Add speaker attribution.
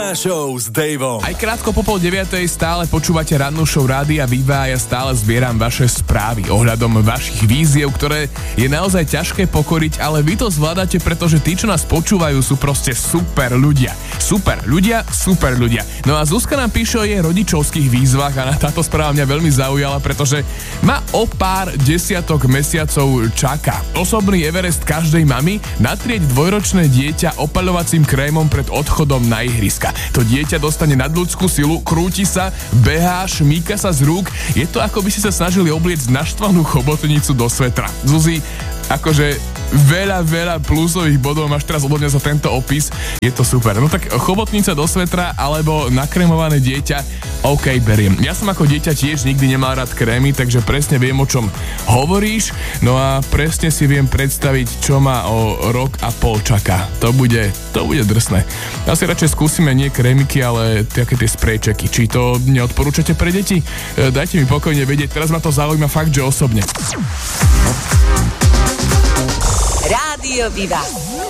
Speaker 1: Ranná show s Daveom.
Speaker 2: Aj krátko po 8:30 stále počúvate Rannú show Rádia Viva a ja stále zbieram vaše správy ohľadom vašich víziev, ktoré je naozaj ťažké pokoriť, ale vy to zvládate, pretože tí, čo nás počúvajú, sú proste super ľudia. Super ľudia, super ľudia. No a Zuzka nám píše o jej rodičovských výzvach a táto správa mňa veľmi zaujala, pretože ma o pár desiatok mesiacov čaká. Osobný Everest každej mamy natrieť dvojročné dieťa opaľovacím krémom pred odchodom na ihriska. To dieťa dostane nadľudskú silu, krúti sa, behá, šmíka sa z rúk. Je to, ako by si sa snažili obliecť naštvanú chobotnicu do svetra. Zuzi, akože veľa plusových bodov máš teraz odo mňa za tento opis. Je to super. No tak chobotnica do svetra alebo nakrémované dieťa, OK, beriem. Ja som ako dieťa tiež nikdy nemal rád krémy, takže presne viem, o čom hovoríš. No a presne si viem predstaviť, čo ma o rok a pol čaká. To bude drsné. Asi radšej skúsime nie krémiky, ale také tie sprejčeky. Či to neodporúčate pre deti? Dajte mi pokojne vedieť. Teraz ma to zaujíma fakt, že osobne.
Speaker 3: Rádio Viva.